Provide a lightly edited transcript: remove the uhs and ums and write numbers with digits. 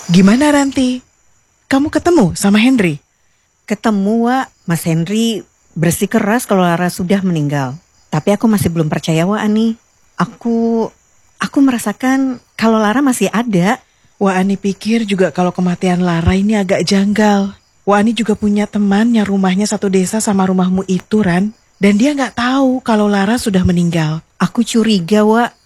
Gimana Ranti? Kamu ketemu sama Henry? Ketemu, Wak. Mas Henry bersikeras kalau Lara sudah meninggal. Tapi aku masih belum percaya, Wak Ani. Aku merasakan kalau Lara masih ada. Wak Ani pikir juga kalau kematian Lara ini agak janggal. Wak Ani juga punya teman yang rumahnya satu desa sama rumahmu itu, Ran. Dan dia nggak tahu kalau Lara sudah meninggal. Aku curiga, Wak.